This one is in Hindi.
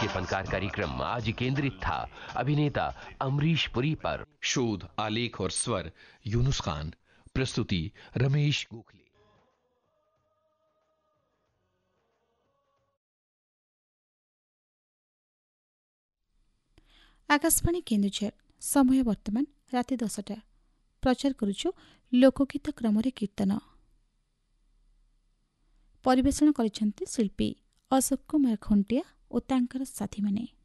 के फनकार कार्यक्रम आज केंद्रित था अभिनेता अमरीश पुरी पर। शोध, आलेख और स्वर यूनुस खान, प्रस्तुति रमेश गोखले। आकाशवाणी केन्दुझर समय वर्तमान राति 10टा। प्रचार करुछु लोकगीत क्रम कीर्तन। परिवेषण करिसेंती शिल्पी अशोक कुमार खुंटिया और तांकर साथी माने।